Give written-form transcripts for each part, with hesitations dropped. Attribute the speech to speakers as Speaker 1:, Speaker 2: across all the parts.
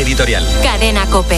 Speaker 1: editorial.
Speaker 2: Cadena COPE.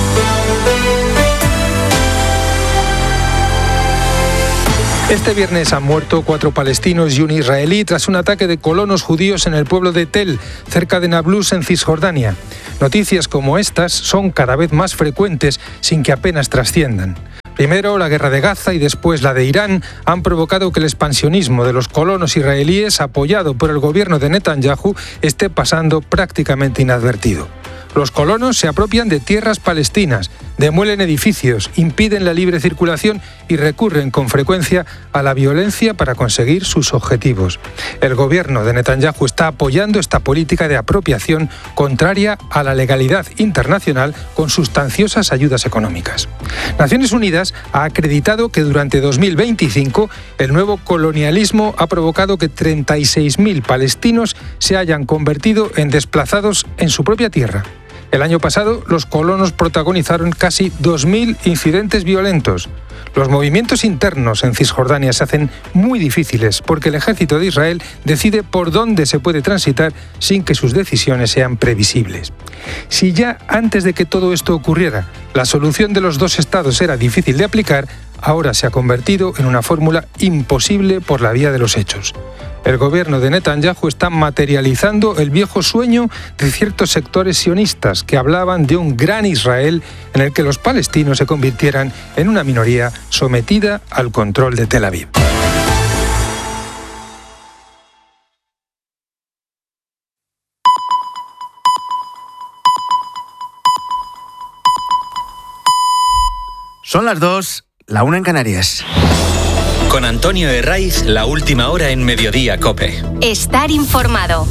Speaker 3: Este viernes han muerto 4 palestinos y un israelí tras un ataque de colonos judíos en el pueblo de Tel, cerca de Nablus, en Cisjordania. Noticias como estas son cada vez más frecuentes sin que apenas trasciendan. Primero, la guerra de Gaza y después la de Irán han provocado que el expansionismo de los colonos israelíes, apoyado por el gobierno de Netanyahu, esté pasando prácticamente inadvertido. Los colonos se apropian de tierras palestinas, demuelen edificios, impiden la libre circulación y recurren con frecuencia a la violencia para conseguir sus objetivos. El gobierno de Netanyahu está apoyando esta política de apropiación contraria a la legalidad internacional con sustanciosas ayudas económicas. Naciones Unidas ha acreditado que durante 2025 el nuevo colonialismo ha provocado que 36.000 palestinos se hayan convertido en desplazados en su propia tierra. El año pasado, los colonos protagonizaron casi 2.000 incidentes violentos. Los movimientos internos en Cisjordania se hacen muy difíciles porque el ejército de Israel decide por dónde se puede transitar sin que sus decisiones sean previsibles. Si ya antes de que todo esto ocurriera, la solución de los 2 estados era difícil de aplicar, ahora se ha convertido en una fórmula imposible por la vía de los hechos. El gobierno de Netanyahu está materializando el viejo sueño de ciertos sectores sionistas que hablaban de un gran Israel en el que los palestinos se convirtieran en una minoría sometida al control de Tel Aviv.
Speaker 4: Son las 2, la 1 en Canarias.
Speaker 1: Con Antonio Herraiz, la última hora en Mediodía COPE.
Speaker 2: Estar informado.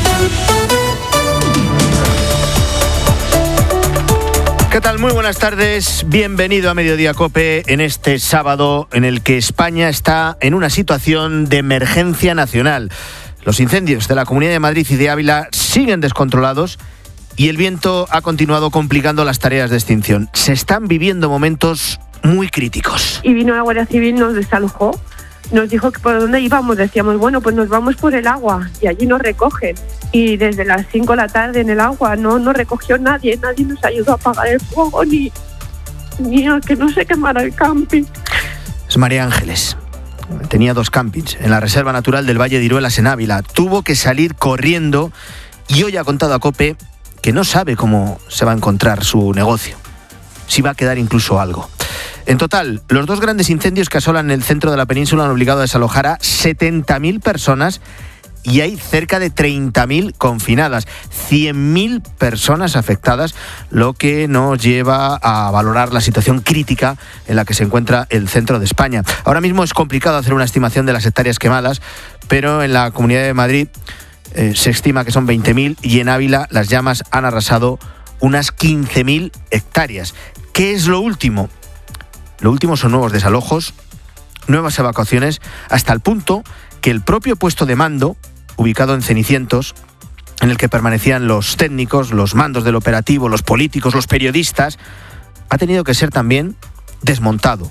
Speaker 4: ¿Qué tal? Muy buenas tardes. Bienvenido a Mediodía COPE en este sábado en el que España está en una situación de emergencia nacional. Los incendios de la Comunidad de Madrid y de Ávila siguen descontrolados y el viento ha continuado complicando las tareas de extinción. Se están viviendo momentos muy críticos.
Speaker 5: Y vino la Guardia Civil, nos desalojó, nos dijo que por dónde íbamos, decíamos, bueno, pues nos vamos por el agua y allí nos recogen. Y desde las 5 de la tarde en el agua no recogió nadie nos ayudó a apagar el fuego ni a que no se quemara el camping.
Speaker 4: Es María Ángeles. Tenía 2 campings en la Reserva Natural del Valle de Iruelas en Ávila. Tuvo que salir corriendo y hoy ha contado a COPE que no sabe cómo se va a encontrar su negocio, si va a quedar incluso algo. En total, los 2 grandes incendios que asolan el centro de la península han obligado a desalojar a 70.000 personas y hay cerca de 30.000 confinadas, 100.000 personas afectadas, lo que nos lleva a valorar la situación crítica en la que se encuentra el centro de España. Ahora mismo es complicado hacer una estimación de las hectáreas quemadas, pero en la Comunidad de Madrid se estima que son 20.000 y en Ávila las llamas han arrasado unas 15.000 hectáreas. ¿Qué es lo último? Lo último son nuevos desalojos, nuevas evacuaciones, hasta el punto que el propio puesto de mando, ubicado en Cenicientos, en el que permanecían los técnicos, los mandos del operativo, los políticos, los periodistas, ha tenido que ser también desmontado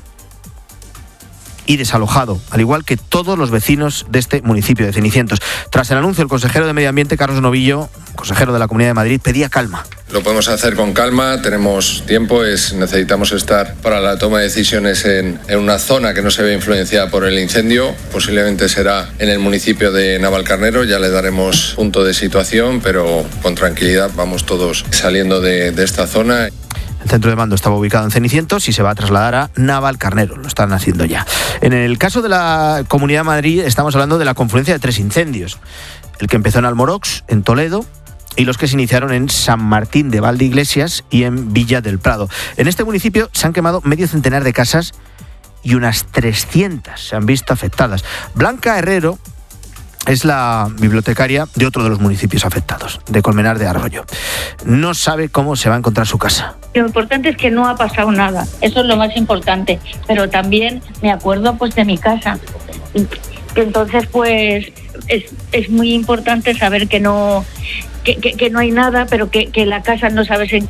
Speaker 4: y desalojado, al igual que todos los vecinos de este municipio de Cenicientos. Tras el anuncio, el consejero de Medio Ambiente, Carlos Novillo, consejero de la Comunidad de Madrid, pedía calma.
Speaker 6: Lo podemos hacer con calma, tenemos tiempo, necesitamos estar para la toma de decisiones en una zona que no se ve influenciada por el incendio. Posiblemente será en el municipio de Navalcarnero, ya le daremos punto de situación, pero con tranquilidad vamos todos saliendo de esta zona.
Speaker 4: El centro de mando estaba ubicado en Cenicientos y se va a trasladar a Navalcarnero, lo están haciendo ya. En el caso de la Comunidad de Madrid estamos hablando de la confluencia de 3 incendios. El que empezó en Almorox, en Toledo, y los que se iniciaron en San Martín de Valdeiglesias y en Villa del Prado. En este municipio se han quemado medio centenar de casas y unas 300 se han visto afectadas. Blanca Herrero es la bibliotecaria de otro de los municipios afectados, de Colmenar de Arroyo. No sabe cómo se va a encontrar su casa.
Speaker 7: Lo importante es que no ha pasado nada, eso es lo más importante, pero también me acuerdo pues de mi casa. Entonces pues es muy importante saber que no que no hay nada, pero que la casa no sabes en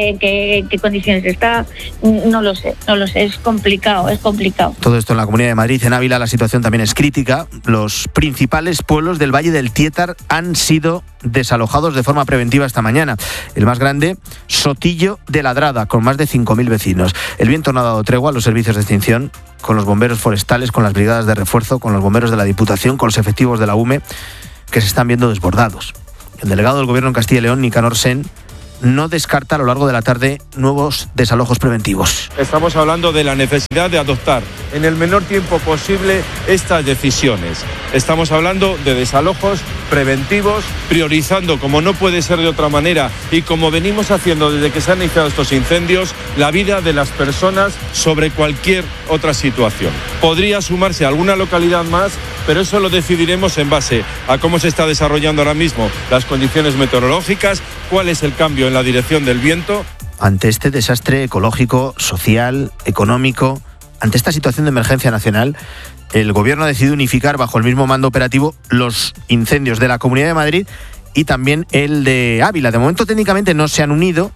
Speaker 7: qué condiciones está. No lo sé, es complicado.
Speaker 4: Todo esto en la Comunidad de Madrid. En Ávila la situación también es crítica. Los principales pueblos del Valle del Tietar han sido desalojados de forma preventiva esta mañana. El más grande, Sotillo de Ladrada, con más de 5.000 vecinos. El viento no ha dado tregua a los servicios de extinción, con los bomberos forestales, con las brigadas de refuerzo, con los bomberos de la Diputación, con los efectivos de la UME, que se están viendo desbordados. El delegado del Gobierno en Castilla y León, Nicanor Sen, no descarta a lo largo de la tarde nuevos desalojos preventivos.
Speaker 8: Estamos hablando de la necesidad de adoptar en el menor tiempo posible estas decisiones. Estamos hablando de desalojos preventivos, priorizando, como no puede ser de otra manera, y como venimos haciendo desde que se han iniciado estos incendios, la vida de las personas sobre cualquier otra situación. Podría sumarse a alguna localidad más, pero eso lo decidiremos en base a cómo se está desarrollando ahora mismo las condiciones meteorológicas, cuál es el cambio en la dirección del viento.
Speaker 4: Ante este desastre ecológico, social, económico, ante esta situación de emergencia nacional, el Gobierno ha decidido unificar bajo el mismo mando operativo los incendios de la Comunidad de Madrid y también el de Ávila. De momento técnicamente no se han unido,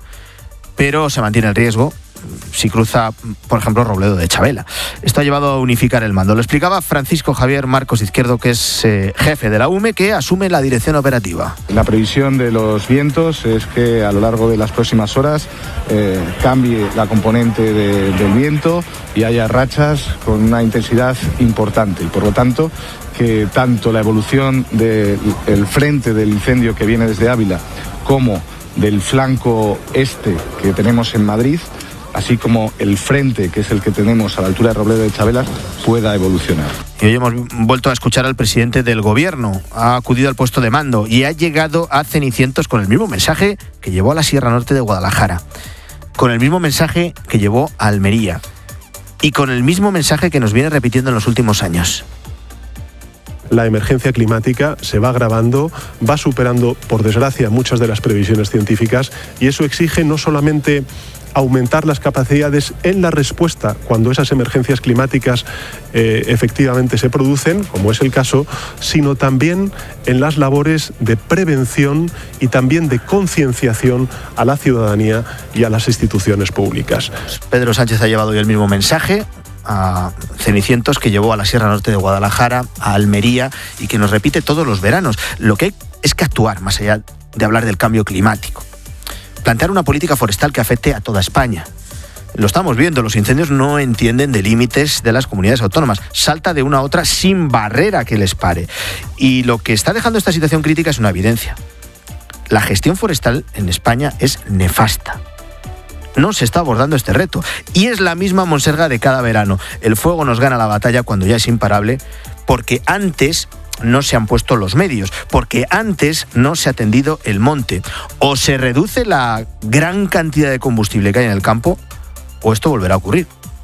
Speaker 4: pero se mantiene el riesgo si cruza, por ejemplo, Robledo de Chavela. Esto ha llevado a unificar el mando. Lo explicaba Francisco Javier Marcos Izquierdo, que es jefe de la UME, que asume la dirección operativa.
Speaker 9: La previsión de los vientos es que a lo largo de las próximas horas cambie la componente del viento y haya rachas con una intensidad importante y, por lo tanto, que tanto la evolución del frente del incendio que viene desde Ávila como del flanco este que tenemos en Madrid, así como el frente, que es el que tenemos a la altura de Robledo de Chavelas, pueda evolucionar.
Speaker 4: Y hoy hemos vuelto a escuchar al presidente del Gobierno. Ha acudido al puesto de mando y ha llegado a Cenicientos con el mismo mensaje que llevó a la Sierra Norte de Guadalajara, con el mismo mensaje que llevó a Almería y con el mismo mensaje que nos viene repitiendo en los últimos años.
Speaker 10: La emergencia climática se va agravando, va superando, por desgracia, muchas de las previsiones científicas, y eso exige no solamente aumentar las capacidades en la respuesta cuando esas emergencias climáticas efectivamente se producen, como es el caso, sino también en las labores de prevención y también de concienciación a la ciudadanía y a las instituciones públicas.
Speaker 4: Pedro Sánchez ha llevado hoy el mismo mensaje a Cenicientos que llevó a la Sierra Norte de Guadalajara, a Almería, y que nos repite todos los veranos. Lo que hay es que actuar, más allá de hablar del cambio climático. Plantear una política forestal que afecte a toda España. Lo estamos viendo, los incendios no entienden de límites de las comunidades autónomas. Salta de una a otra sin barrera que les pare. Y lo que está dejando esta situación crítica es una evidencia. La gestión forestal en España es nefasta. No se está abordando este reto. Y es la misma monserga de cada verano. El fuego nos gana la batalla cuando ya es imparable, porque antes no se han puesto los medios, porque antes no se ha tendido el monte. O se reduce la gran cantidad de combustible que hay en el campo, o esto volverá a ocurrir.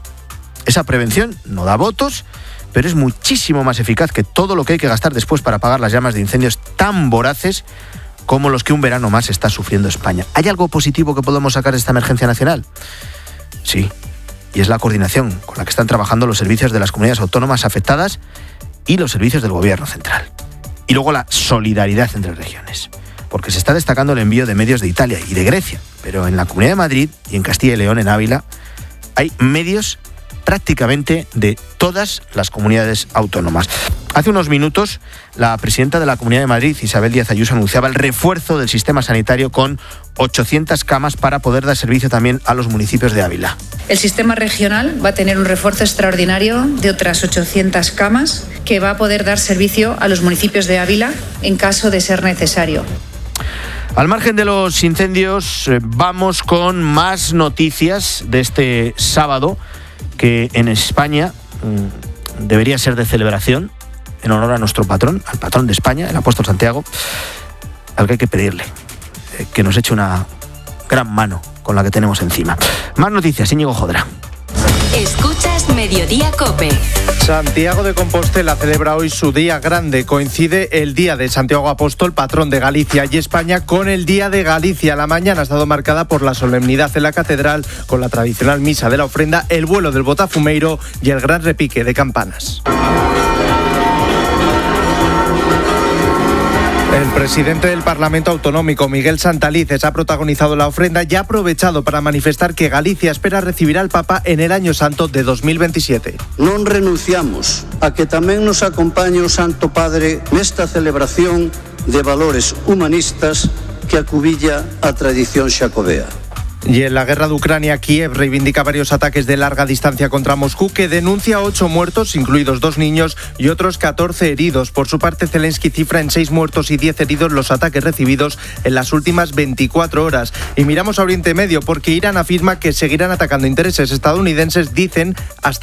Speaker 4: Esa prevención no da votos, pero es muchísimo más eficaz que todo lo que hay que gastar después para apagar las llamas de incendios tan voraces como los que un verano más está sufriendo España. ¿Hay algo positivo que podemos sacar de esta emergencia nacional? Sí, y es la coordinación con la que están trabajando los servicios de las comunidades autónomas afectadas y los servicios del Gobierno central. Y luego la solidaridad entre regiones, porque se está destacando el envío de medios de Italia y de Grecia, pero en la Comunidad de Madrid y en Castilla y León, en Ávila, hay medios prácticamente de todas las comunidades autónomas. Hace unos minutos, la presidenta de la Comunidad de Madrid, Isabel Díaz Ayuso, anunciaba el refuerzo del sistema sanitario con 800 camas para poder dar servicio también a los municipios de Ávila.
Speaker 11: El sistema regional va a tener un refuerzo extraordinario de otras 800 camas que va a poder dar servicio a los municipios de Ávila en caso de ser necesario.
Speaker 4: Al margen de los incendios, vamos con más noticias de este sábado, que en España debería ser de celebración en honor a nuestro patrón, al patrón de España, el apóstol Santiago, al que hay que pedirle que nos eche una gran mano con la que tenemos encima. Más noticias, Íñigo Jodra.
Speaker 2: Escuchas Mediodía COPE.
Speaker 12: Santiago de Compostela celebra hoy su día grande. Coincide el día de Santiago Apóstol, patrón de Galicia y España, con el Día de Galicia. La mañana ha estado marcada por la solemnidad en la catedral, con la tradicional misa de la ofrenda, el vuelo del botafumeiro y el gran repique de campanas. El presidente del Parlamento Autonómico, Miguel Santalices, ha protagonizado la ofrenda y ha aprovechado para manifestar que Galicia espera recibir al Papa en el Año Santo de 2027.
Speaker 13: Non renunciamos a que tamén nos acompañe o Santo Padre nesta celebración de valores humanistas que acubilla a tradición xacobea.
Speaker 12: Y en la guerra de Ucrania, Kiev reivindica varios ataques de larga distancia contra Moscú, que denuncia 8 muertos, incluidos 2 niños, y otros 14 heridos. Por su parte, Zelensky cifra en 6 muertos y 10 heridos los ataques recibidos en las últimas 24 horas. Y miramos a Oriente Medio, porque Irán afirma que seguirán atacando intereses estadounidenses, dicen, hasta